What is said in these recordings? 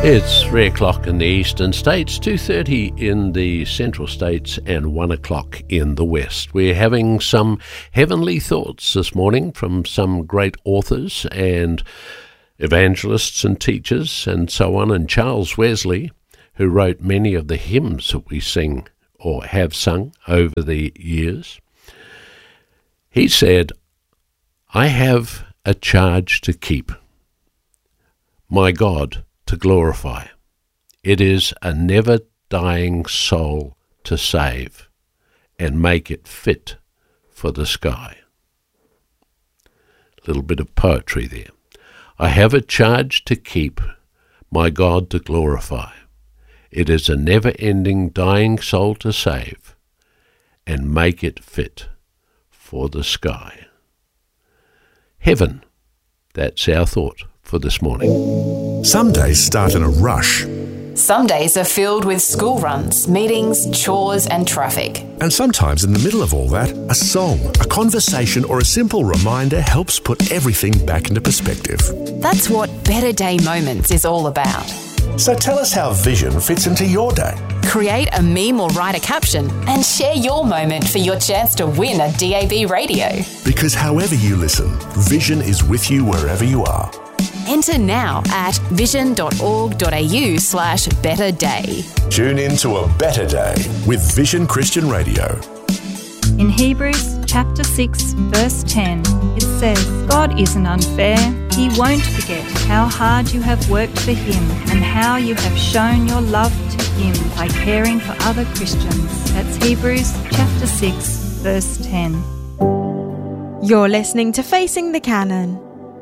It's 3 o'clock in the eastern states, 2:30 in the central states, and 1 o'clock in the west. We're having some heavenly thoughts this morning from some great authors and evangelists and teachers and so on. And Charles Wesley, who wrote many of the hymns that we sing or have sung over the years, he said, "I have a charge to keep, my God to glorify. It is a never-dying soul to save and make it fit for the sky." A little bit of poetry there. I have a charge to keep, my God to glorify. It is a never-ending dying soul to save and make it fit for the sky. Heaven, that's our thought for this morning. Some days start in a rush. Some days are filled with school runs, meetings, chores and traffic. And sometimes in the middle of all that, a song, a conversation or a simple reminder helps put everything back into perspective. That's what Better Day Moments is all about. So tell us how Vision fits into your day. Create a meme or write a caption and share your moment for your chance to win a DAB radio. Because however you listen, Vision is with you wherever you are. Enter now at vision.org.au/betterday. Tune in to a better day with Vision Christian Radio. In Hebrews chapter 6, verse 10, it says, God isn't unfair. He won't forget how hard you have worked for him and how you have shown your love to him by caring for other Christians. That's Hebrews chapter 6, verse 10. You're listening to Facing the Canon.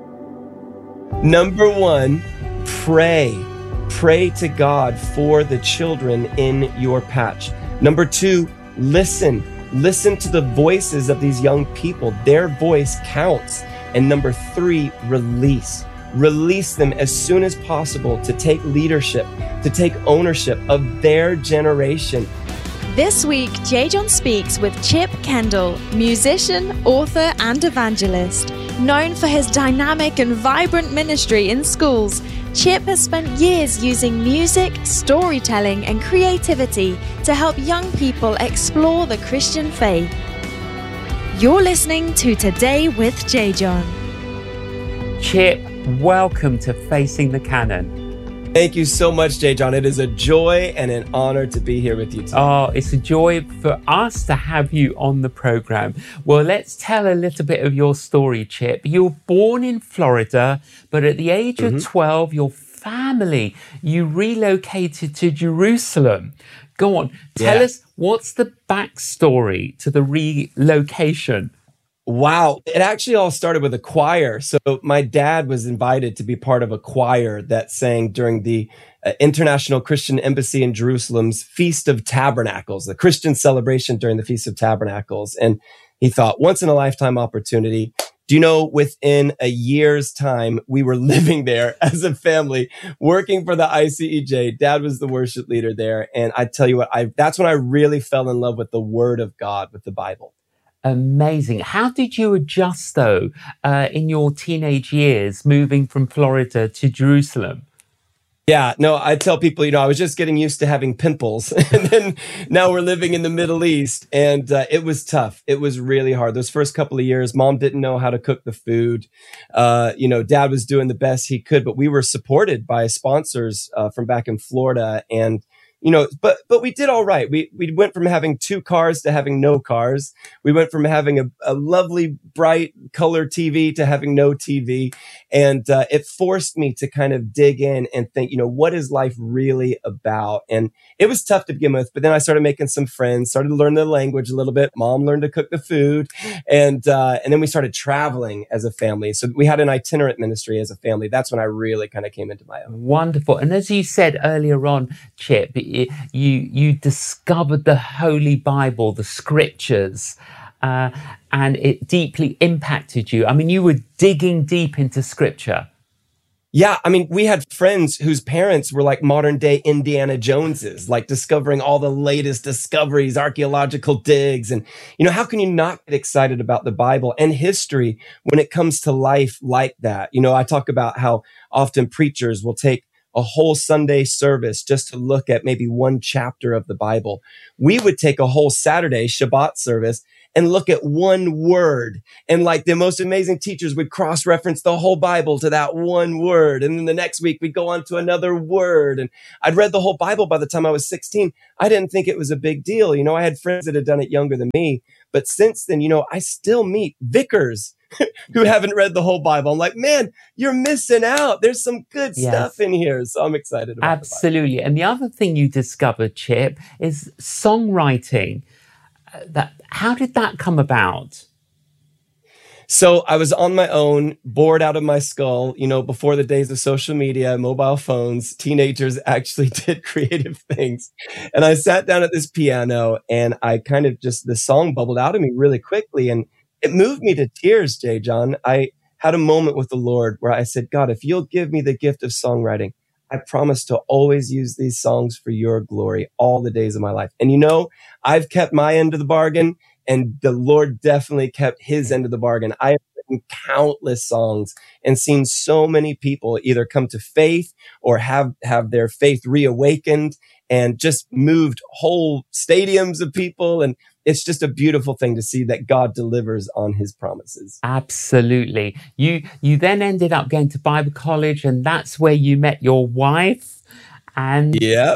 Number one, pray. Pray to God for the children in your patch. Number two, listen. Listen to the voices of these young people. Their voice counts. And number three, release. Release them as soon as possible to take leadership, to take ownership of their generation. This week, J. John speaks with Chip Kendall, musician, author, and evangelist. Known for his dynamic and vibrant ministry in schools, Chip has spent years using music, storytelling, and creativity to help young people explore the Christian faith. You're listening to Today with J. John. Chip, welcome to Facing the Canon. Thank you so much, J. John. It is a joy and an honor to be here with you today. Oh, it's a joy for us to have you on the program. Well, let's tell a little bit of your story, Chip. You were born in Florida, but at the age of 12, your family, you relocated to Jerusalem. Go on, tell us, what's the backstory to the relocation? Wow. It actually all started with a choir. So my dad was invited to be part of a choir that sang during the International Christian Embassy in Jerusalem's Feast of Tabernacles, the Christian celebration during the Feast of Tabernacles. And he thought, once in a lifetime opportunity. Do you know, within a year's time, we were living there as a family, working for the ICEJ. Dad was the worship leader there. And I tell you what, that's when I really fell in love with the Word of God, with the Bible. Amazing. How did you adjust, though, in your teenage years, moving from Florida to Jerusalem? Yeah, no, I tell people, I was just getting used to having pimples. And then now we're living in the Middle East. And it was tough. It was really hard. Those first couple of years, Mom didn't know how to cook the food. Dad was doing the best he could, but we were supported by sponsors from back in Florida. And but we did all right. We went from having 2 cars to having no cars. We went from having a lovely, bright color TV to having no TV. And it forced me to kind of dig in and think, what is life really about? And it was tough to begin with, but then I started making some friends, started to learn the language a little bit. Mom learned to cook the food. And then we started traveling as a family. So we had an itinerant ministry as a family. That's when I really kind of came into my own. Wonderful. And as you said earlier on, Chip, you discovered the Holy Bible, the scriptures, and it deeply impacted you. I mean, you were digging deep into scripture. Yeah, I mean, we had friends whose parents were like modern day Indiana Joneses, like discovering all the latest discoveries, archaeological digs. And, how can you not get excited about the Bible and history when it comes to life like that? I talk about how often preachers will take a whole Sunday service just to look at maybe one chapter of the Bible. We would take a whole Saturday Shabbat service and look at one word. And like the most amazing teachers would cross-reference the whole Bible to that one word. And then the next week we'd go on to another word. And I'd read the whole Bible by the time I was 16. I didn't think it was a big deal. You know, I had friends that had done it younger than me. But since then, you know, I still meet vicars who haven't read the whole Bible. I'm like, man, you're missing out. There's some good stuff in here. So I'm excited about it. Absolutely. And the other thing you discovered, Chip, is songwriting. How did that come about? So I was on my own, bored out of my skull, you know, before the days of social media, mobile phones, teenagers actually did creative things. And I sat down at this piano and I kind of just, the song bubbled out of me really quickly. And it moved me to tears, J. John. I had a moment with the Lord where I said, God, if you'll give me the gift of songwriting, I promise to always use these songs for your glory all the days of my life. And you know, I've kept my end of the bargain, and the Lord definitely kept his end of the bargain. I have written countless songs and seen so many people either come to faith or have their faith reawakened and just moved whole stadiums of people. And it's just a beautiful thing to see that God delivers on his promises. Absolutely. You then ended up going to Bible college, and that's where you met your wife. And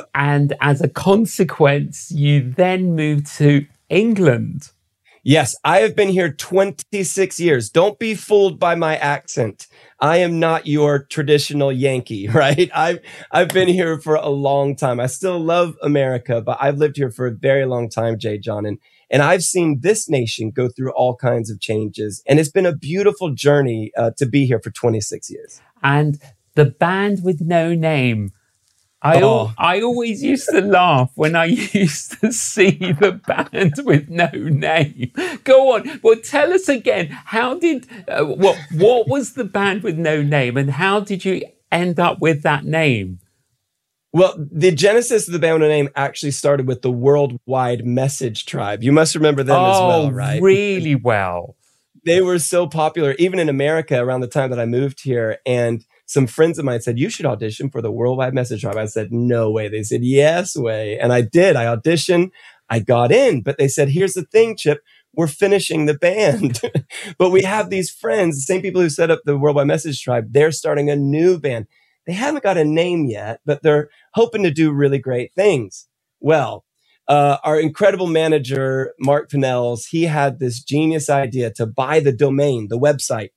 as a consequence, you then moved to England. Yes, I have been here 26 years. Don't be fooled by my accent. I am not your traditional Yankee, right? I've been here for a long time. I still love America, but I've lived here for a very long time, J. John. And I've seen this nation go through all kinds of changes. And it's been a beautiful journey to be here for 26 years. And the band with no name. I always used to laugh when I used to see the band with no name. Go on. Well, tell us again. How did, what was the band with no name, and how did you end up with that name? Well, the genesis of the band with no name actually started with the Worldwide Message Tribe. You must remember them as well, right? Really well. They were so popular, even in America, around the time that I moved here. And some friends of mine said, you should audition for the Worldwide Message Tribe. I said, no way. They said, yes way. And I did. I auditioned. I got in. But they said, here's the thing, Chip. We're finishing the band. But we have these friends, the same people who set up the Worldwide Message Tribe. They're starting a new band. They haven't got a name yet, but they're hoping to do really great things. Well, our incredible manager, Mark Pinnells, he had this genius idea to buy the domain, the website,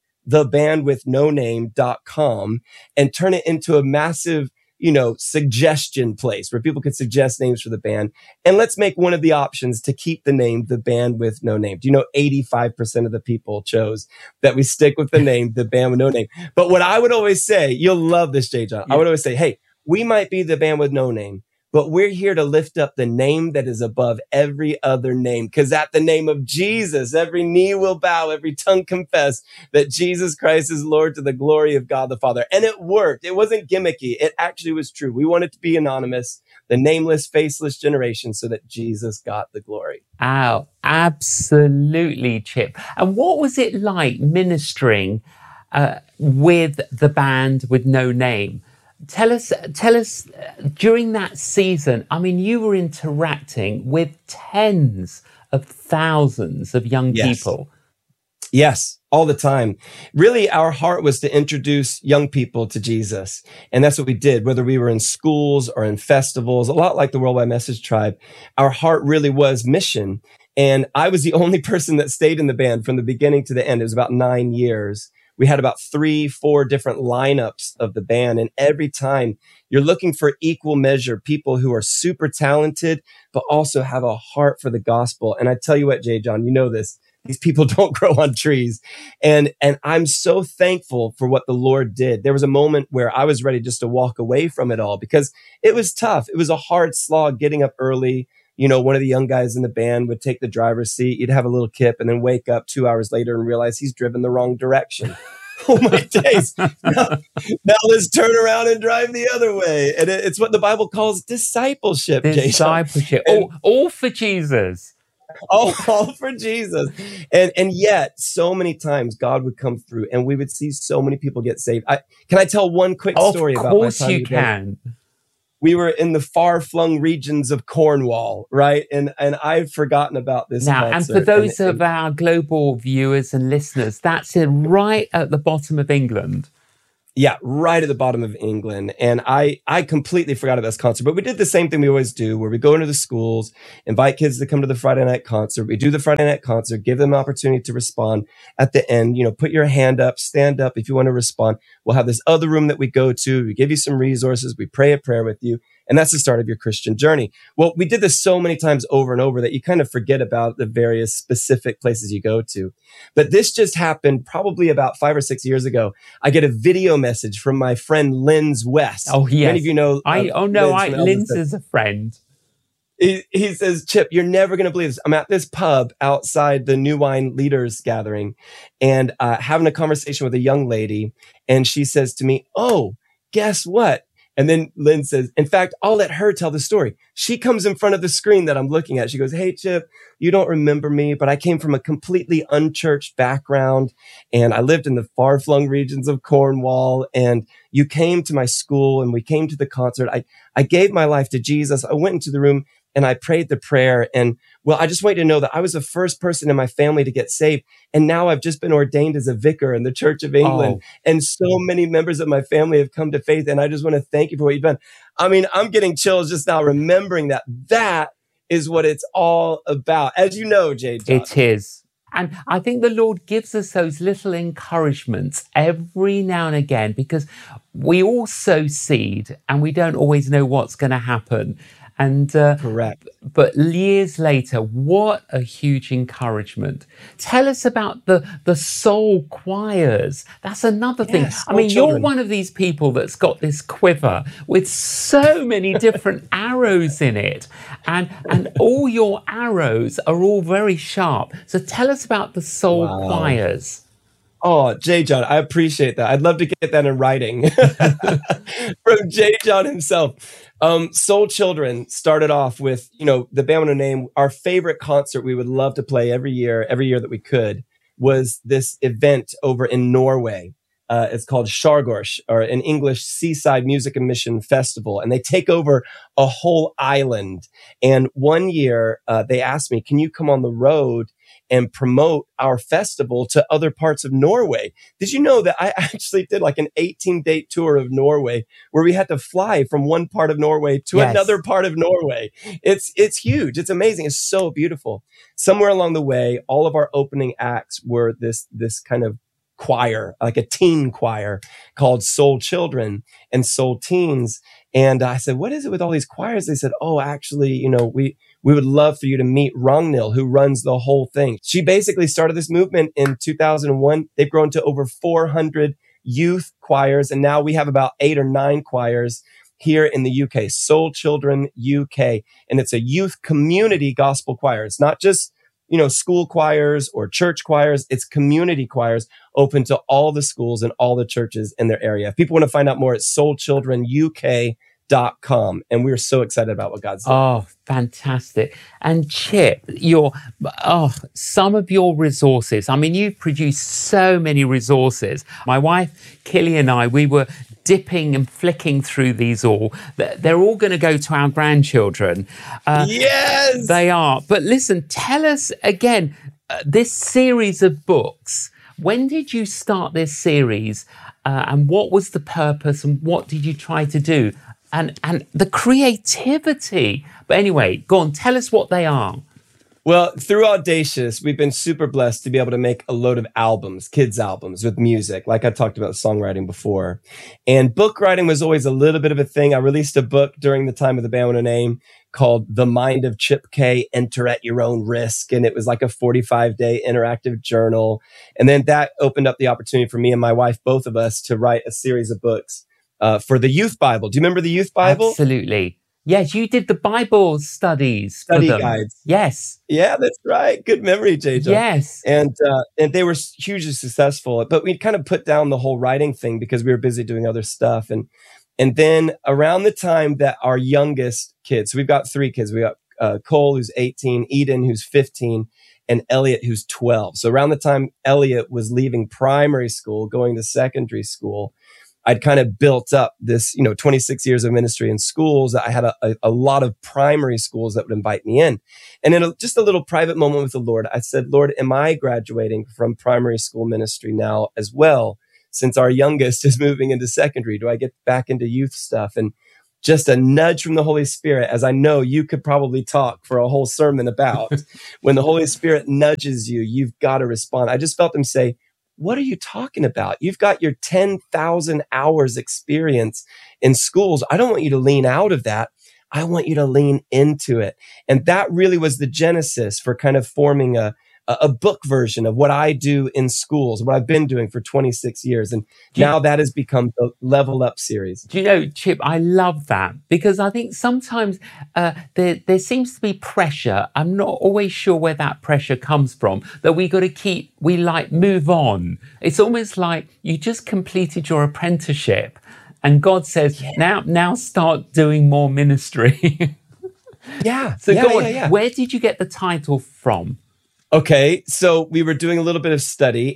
thebandwithnoname.com, and turn it into a massive, suggestion place where people could suggest names for the band. And let's make one of the options to keep the name, The Band with No Name. Do you know 85% of the people chose that we stick with the name, The Band with No Name? But what I would always say, you'll love this, J. John. I would always say, hey, we might be the band with no name, but we're here to lift up the name that is above every other name. Because at the name of Jesus, every knee will bow, every tongue confess that Jesus Christ is Lord to the glory of God the Father. And it worked. It wasn't gimmicky. It actually was true. We wanted to be anonymous, the nameless, faceless generation, so that Jesus got the glory. Oh, absolutely, Chip. And what was it like ministering with the band with no name? Tell us, during that season, I mean, you were interacting with tens of thousands of young people. Yes, all the time. Really, our heart was to introduce young people to Jesus. And that's what we did, whether we were in schools or in festivals, a lot like the Worldwide Message Tribe. Our heart really was mission. And I was the only person that stayed in the band from the beginning to the end. It was about 9 years. We had about 3-4 different lineups of the band. And every time you're looking for equal measure, people who are super talented, but also have a heart for the gospel. And I tell you what, J. John, you know this, these people don't grow on trees. And I'm so thankful for what the Lord did. There was a moment where I was ready just to walk away from it all because it was tough. It was a hard slog getting up early. One of the young guys in the band would take the driver's seat. You'd have a little kip and then wake up 2 hours later and realize he's driven the wrong direction. Oh my days. Now let's turn around and drive the other way. And it's what the Bible calls discipleship, Discipleship. All for Jesus. all for Jesus. And yet so many times God would come through and we would see so many people get saved. Can I tell one quick story about my time? Of course you can. We were in the far-flung regions of Cornwall, right? And I've forgotten about this now. concert. And for those of our global viewers and listeners, that's right at the bottom of England. Yeah, right at the bottom of England. And I completely forgot about this concert, but we did the same thing we always do, where we go into the schools, invite kids to come to the Friday night concert. We do the Friday night concert, give them an opportunity to respond. At the end, put your hand up, stand up if you want to respond. We'll have this other room that we go to. We give you some resources. We pray a prayer with you. And that's the start of your Christian journey. Well, we did this so many times over and over that you kind of forget about the various specific places you go to. But this just happened probably about 5 or 6 years ago. I get a video message from my friend Linz West. Oh, yes. Many of you know. Linz is a friend. He says, Chip, you're never going to believe this. I'm at this pub outside the New Wine Leaders Gathering and having a conversation with a young lady. And she says to me, oh, guess what? And then Lynn says, in fact, I'll let her tell the story. She comes in front of the screen that I'm looking at. She goes, hey, Chip, you don't remember me, but I came from a completely unchurched background and I lived in the far-flung regions of Cornwall. And you came to my school and we came to the concert. I gave my life to Jesus. I went into the room and I prayed the prayer. And well, I just want you to know that I was the first person in my family to get saved. And now I've just been ordained as a vicar in the Church of England. Oh. And so many members of my family have come to faith. And I just want to thank you for what you've done. I mean, I'm getting chills just now remembering that. That is what it's all about. As you know, J. John. It is. And I think the Lord gives us those little encouragements every now and again, because we all sow seed and we don't always know what's going to happen. And correct. But years later, what a huge encouragement. Tell us about the soul choirs. That's another thing. Yes, I mean, children. You're one of these people that's got this quiver with so many different arrows in it. And all your arrows are all very sharp. So tell us about the soul choirs. Oh, J. John, I appreciate that. I'd love to get that in writing from J. John himself. Soul Children started off with, the Bama name. Our favorite concert we would love to play every year that we could, was this event over in Norway. It's called Skjærgårds, or in English, Seaside Music and Mission Festival. And they take over a whole island. And one year, they asked me, can you come on the road and promote our festival to other parts of Norway? Did you know that I actually did like an 18-day tour of Norway where we had to fly from one part of Norway to another part of Norway? It's huge. It's amazing. It's so beautiful. Somewhere along the way, all of our opening acts were this kind of choir, like a teen choir called Soul Children and Soul Teens. And I said, what is it with all these choirs? They said, oh, actually, we would love for you to meet Ragnhild, who runs the whole thing. She basically started this movement in 2001. They've grown to over 400 youth choirs. And now we have about 8 or 9 choirs here in the UK, Soul Children UK. And it's a youth community gospel choir. It's not just, school choirs or church choirs. It's community choirs open to all the schools and all the churches in their area. If people want to find out more, it's soulchildrenuk.com. And we're so excited about what God's doing. Oh, fantastic. And Chip, some of your resources. I mean, you've produced so many resources. My wife, Killy, and I, we were dipping and flicking through these all. They're all going to go to our grandchildren. Yes! They are. But listen, tell us again, this series of books, when did you start this series? And what was the purpose and what did you try to do? And the creativity. But anyway, go on, tell us what they are. Well, through Audacious, we've been super blessed to be able to make a load of albums, kids albums with music, like I talked about songwriting before. And book writing was always a little bit of a thing. I released a book during the time of the Bama name called The Mind of Chip K, Enter at Your Own Risk. And it was like a 45-day interactive journal. And then that opened up the opportunity for me and my wife, both of us, to write a series of books for the Youth Bible. Do you remember the Youth Bible? Absolutely. Yes, you did the Bible study guides. Yes. Yeah, that's right. Good memory, J. John. Yes. And they were hugely successful, but we kind of put down the whole writing thing because we were busy doing other stuff. And then around the time that our youngest kids, so we've got 3 kids, we got Cole, who's 18, Eden, who's 15, and Elliot, who's 12. So around the time Elliot was leaving primary school, going to secondary school, I'd kind of built up this, 26 years of ministry in schools. I had a lot of primary schools that would invite me in. And in just a little private moment with the Lord, I said, Lord, am I graduating from primary school ministry now as well? Since our youngest is moving into secondary, do I get back into youth stuff? And just a nudge from the Holy Spirit, as I know you could probably talk for a whole sermon about. When the Holy Spirit nudges you, you've got to respond. I just felt him say, what are you talking about? You've got your 10,000 hours experience in schools. I don't want you to lean out of that. I want you to lean into it. And that really was the genesis for kind of forming a book version of what I do in schools, what I've been doing for 26 years. And now that has become the Level Up series. Do you know, Chip, I love that, because I think sometimes there seems to be pressure. I'm not always sure where that pressure comes from, that we got to move on. It's almost like you just completed your apprenticeship and God says, now start doing more ministry. Yeah. So go on. Where did you get the title from? Okay, so we were doing a little bit of study.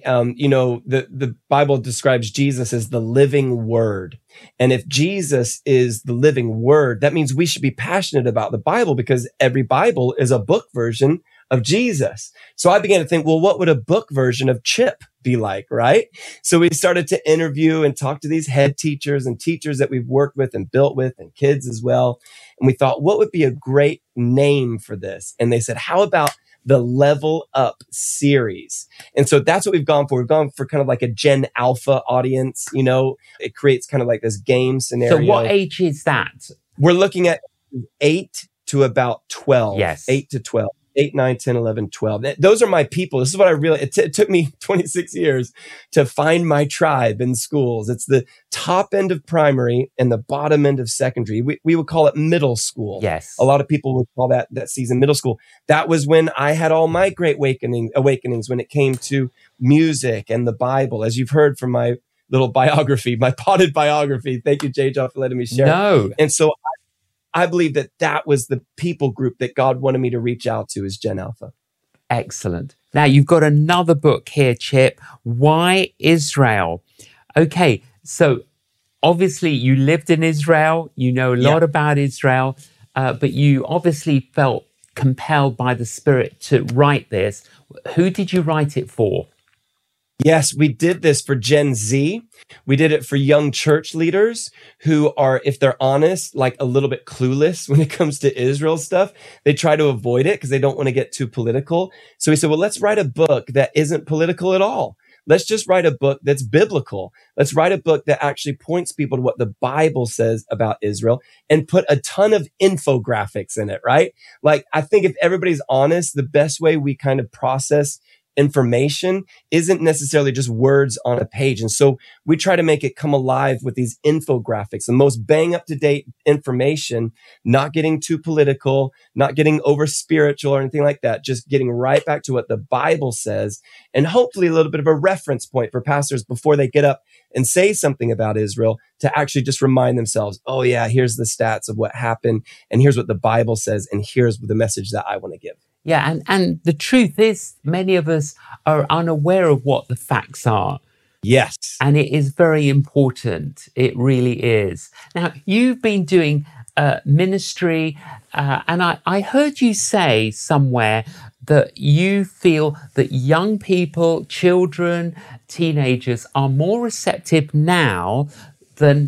The Bible describes Jesus as the living word. And if Jesus is the living word, that means we should be passionate about the Bible, because every Bible is a book version of Jesus. So I began to think, well, what would a book version of Chip be like, right? So we started to interview and talk to these head teachers and teachers that we've worked with and built with, and kids as well. And we thought, what would be a great name for this? And they said, how about the Level Up series? And so that's what we've gone for. We've gone for kind of like a Gen Alpha audience. It creates kind of like this game scenario. So what age is that? We're looking at 8 to about 12. Yes. 8 to 12. 8, 9, 10, 11, 12. Those are my people. This is what it took me 26 years to find my tribe in schools. It's the top end of primary and the bottom end of secondary. We would call it middle school. Yes. A lot of people would call that season middle school. That was when I had all my great awakenings when it came to music and the Bible, as you've heard from my little biography, my potted biography. Thank you, J. John, for letting me share. No. And so I believe that was the people group that God wanted me to reach out to, as Gen Alpha. Excellent. Now, you've got another book here, Chip, Why Israel? Okay, so obviously you lived in Israel, you know a lot about Israel, but you obviously felt compelled by the Spirit to write this. Who did you write it for? Yes, we did this for Gen Z. We did it for young church leaders who are, if they're honest, like a little bit clueless when it comes to Israel stuff. They try to avoid it because they don't want to get too political. So we said, well, let's write a book that isn't political at all. Let's just write a book that's biblical. Let's write a book that actually points people to what the Bible says about Israel and put a ton of infographics in it, right? Like, I think if everybody's honest, the best way we kind of process information isn't necessarily just words on a page. And so we try to make it come alive with these infographics, the most bang up to date information, not getting too political, not getting over spiritual or anything like that, just getting right back to what the Bible says, and hopefully a little bit of a reference point for pastors before they get up and say something about Israel, to actually just remind themselves, oh yeah, here's the stats of what happened, and here's what the Bible says, and here's the message that I want to give. Yeah, and the truth is, many of us are unaware of what the facts are. Yes. And it is very important. It really is. Now, you've been doing ministry, and I heard you say somewhere that you feel that young people, children, teenagers are more receptive now than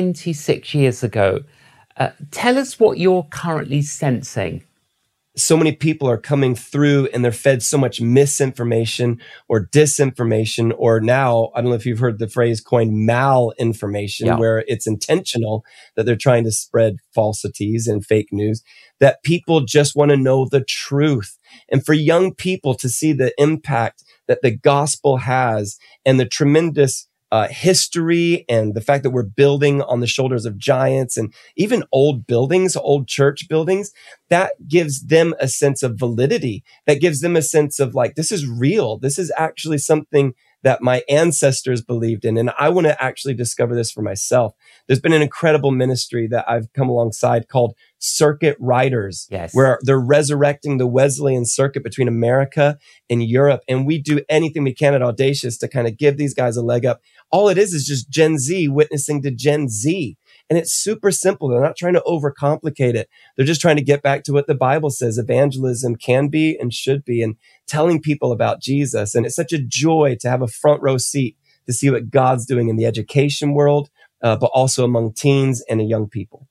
26 years ago. Tell us what you're currently sensing. So many people are coming through and they're fed so much misinformation or disinformation, or now, I don't know if you've heard the phrase coined malinformation, where it's intentional that they're trying to spread falsities and fake news, that people just want to know the truth. And for young people to see the impact that the gospel has and the tremendous history and the fact that we're building on the shoulders of giants and even old buildings, old church buildings, that gives them a sense of validity. That gives them a sense of like, this is real. This is actually something that my ancestors believed in. And I want to actually discover this for myself. There's been an incredible ministry that I've come alongside called Circuit Riders, Yes. where they're resurrecting the Wesleyan circuit between America and Europe. And we do anything we can at Audacious to kind of give these guys a leg up. All it is just Gen Z witnessing to Gen Z. And it's super simple. They're not trying to overcomplicate it. They're just trying to get back to what the Bible says evangelism can be and should be, and telling people about Jesus. And it's such a joy to have a front row seat to see what God's doing in the education world, but also among teens and young people.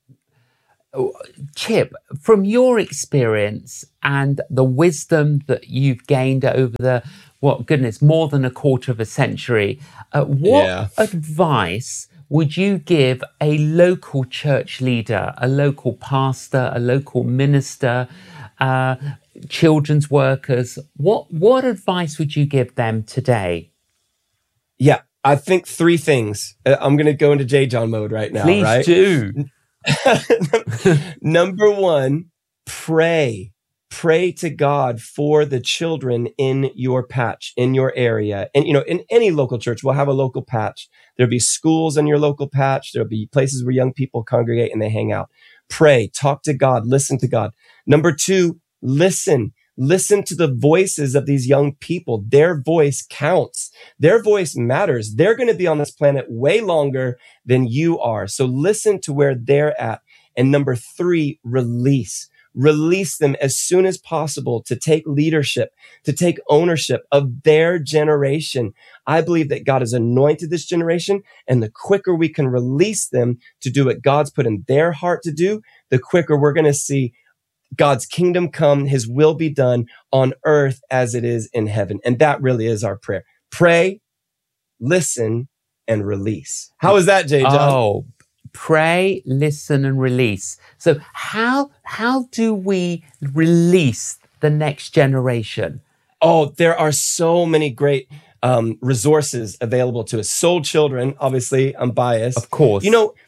Chip, from your experience and the wisdom that you've gained over the, more than a quarter of a century, what advice would you give a local church leader, a local pastor, a local minister, children's workers? What advice would you give them today? Yeah, I think three things. I'm going to go into J. John mode right now. Please right? do. Number one, pray. Pray to God for the children in your patch, in your area. And, in any local church, we'll have a local patch. There'll be schools in your local patch. There'll be places where young people congregate and they hang out. Pray, talk to God, listen to God. Number two, listen. Listen to the voices of these young people. Their voice counts. Their voice matters. They're going to be on this planet way longer than you are. So listen to where they're at. And number three, release. Release them as soon as possible to take leadership, to take ownership of their generation. I believe that God has anointed this generation, and the quicker we can release them to do what God's put in their heart to do, the quicker we're going to see God's kingdom come, his will be done on earth as it is in heaven. And that really is our prayer. Pray, listen, and release. How is that, J. John? Oh, pray, listen, and release. So how do we release the next generation? Oh, there are so many great resources available to us. Soul Children, obviously, I'm biased. Of course.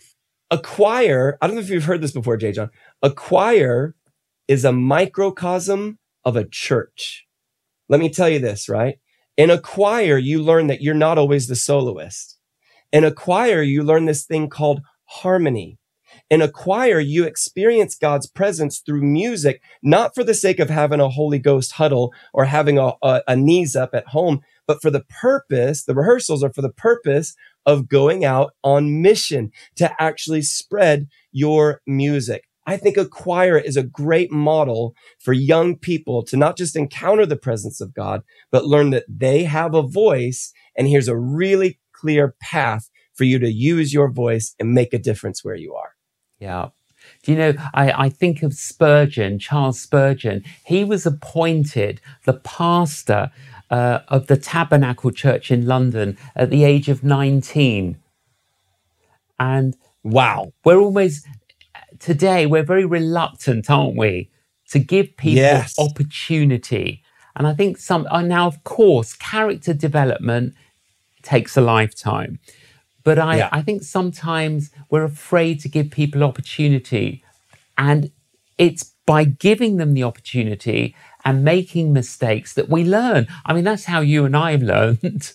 A choir, I don't know if you've heard this before, J. John. A choir is a microcosm of a church. Let me tell you this, right? In a choir, you learn that you're not always the soloist. In a choir, you learn this thing called harmony. In a choir, you experience God's presence through music, not for the sake of having a Holy Ghost huddle or having a knees up at home, but for the purpose, the rehearsals are for the purpose of going out on mission to actually spread your music. I think a choir is a great model for young people to not just encounter the presence of God, but learn that they have a voice. And here's a really clear path for you to use your voice and make a difference where you are. Yeah. Do you know, I think of Spurgeon, Charles Spurgeon. He was appointed the pastor of the Tabernacle Church in London at the age of 19. And wow, today we're very reluctant, aren't we, to give people opportunity. And I think now, of course, character development takes a lifetime. But I think sometimes we're afraid to give people opportunity. And it's by giving them the opportunity and making mistakes that we learn. I mean, that's how you and I have learned.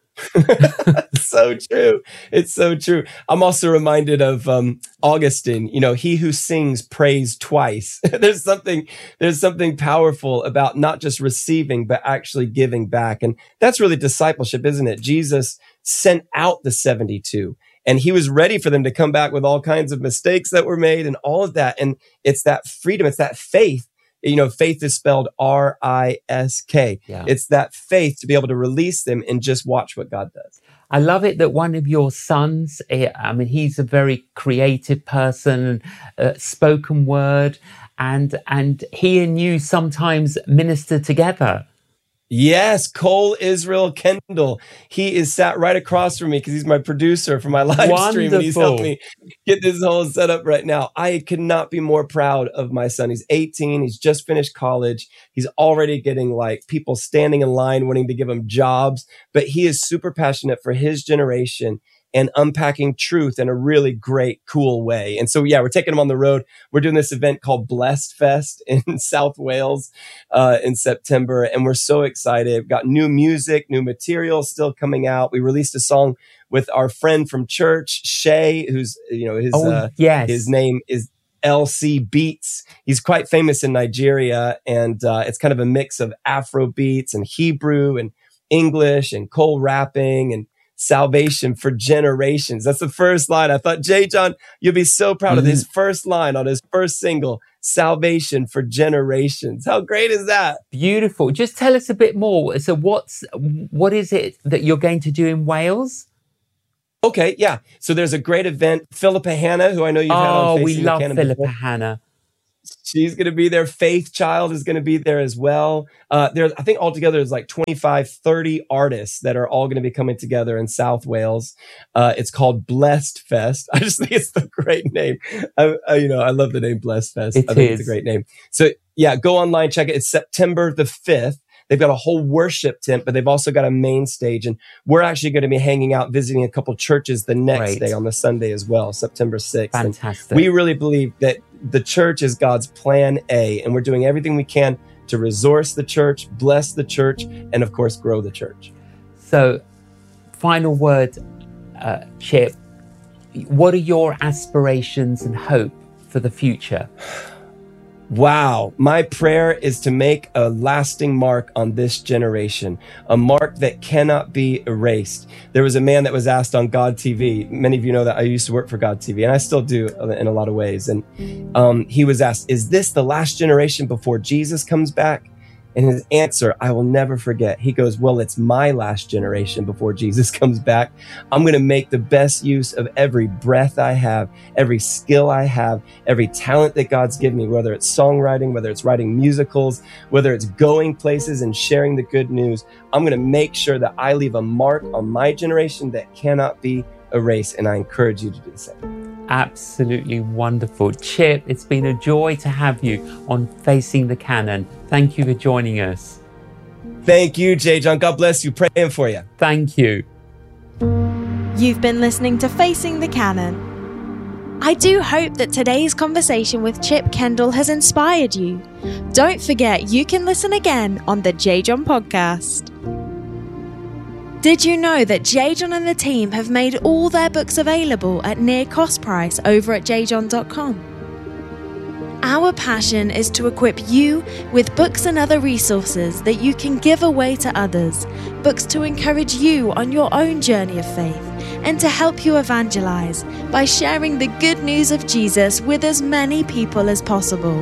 So true. It's so true. I'm also reminded of Augustine, he who sings prays twice. There's something powerful about not just receiving, but actually giving back. And that's really discipleship, isn't it? Jesus sent out the 72 and he was ready for them to come back with all kinds of mistakes that were made and all of that. And it's that freedom. It's that faith. Faith is spelled R-I-S-K. Yeah. It's that faith to be able to release them and just watch what God does. I love it that one of your sons, he's a very creative person, spoken word, and he and you sometimes minister together. Yes, Cole Israel Kendall. He is sat right across from me because he's my producer for my live stream, and he's helped me get this whole setup right now. I could not be more proud of my son. He's 18. He's just finished college. He's already getting people standing in line wanting to give him jobs, but he is super passionate for his generation. and unpacking truth in a really great, cool way. And so, we're taking them on the road. We're doing this event called Blessed Fest in South Wales in September. And we're so excited. We've got new music, new material still coming out. We released a song with our friend from church, Shay, who's, his name is LC Beats. He's quite famous in Nigeria. And it's kind of a mix of Afro beats and Hebrew and English and Cole rapping and salvation for generations. That's the first line. I thought, J. John, you'll be so proud of his first line on his first single, salvation for generations. How great is that? Beautiful. Just tell us a bit more. So what is it that you're going to do in Wales? Okay, yeah. So there's a great event. Philippa Hannah, who I know you've had on Facing we love the Canon Philippa before. Hannah. She's going to be there. Faith Child is going to be there as well. I think altogether there's like 25, 30 artists that are all going to be coming together in South Wales. It's called Blessed Fest. I just think it's the great name. I love the name Blessed Fest. I think it's a great name. So go online, check it. It's September the 5th. They've got a whole worship tent, but they've also got a main stage. And we're actually going to be hanging out, visiting a couple churches the next day on the Sunday as well, September 6th. Fantastic. And we really believe that the church is God's plan A, and we're doing everything we can to resource the church, bless the church, and of course, grow the church. So, final word, Chip. What are your aspirations and hope for the future? Wow. My prayer is to make a lasting mark on this generation, a mark that cannot be erased. There was a man that was asked on God TV. Many of you know that I used to work for God TV, and I still do in a lot of ways. And he was asked, is this the last generation before Jesus comes back? And his answer, I will never forget. He goes, well, it's my last generation before Jesus comes back. I'm going to make the best use of every breath I have, every skill I have, every talent that God's given me, whether it's songwriting, whether it's writing musicals, whether it's going places and sharing the good news. I'm going to make sure that I leave a mark on my generation that cannot be erased. And I encourage you to do the same. Absolutely wonderful. Chip, it's been a joy to have you on Facing the Canon. Thank you for joining us. Thank you, J. John. God bless you. Praying for you. Thank you. You've been listening to Facing the Canon. I do hope that today's conversation with Chip Kendall has inspired you. Don't forget, you can listen again on the J. John podcast. Did you know that J. John and the team have made all their books available at near cost price over at jjohn.com? Our passion is to equip you with books and other resources that you can give away to others, books to encourage you on your own journey of faith, and to help you evangelize by sharing the good news of Jesus with as many people as possible.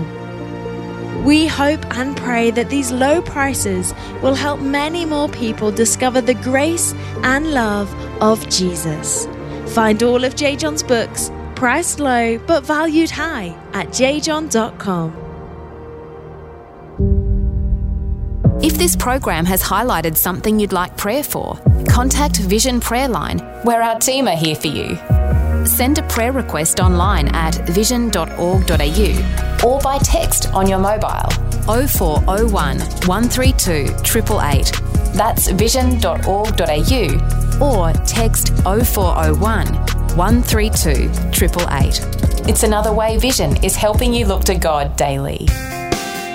We hope and pray that these low prices will help many more people discover the grace and love of Jesus. Find all of J. John's books, priced low but valued high, at jjohn.com. If this program has highlighted something you'd like prayer for, contact Vision Prayer Line, where our team are here for you. Send a prayer request online at vision.org.au or by text on your mobile 0401 132 888. That's vision.org.au or text 0401 132 888. It's another way Vision is helping you look to God daily.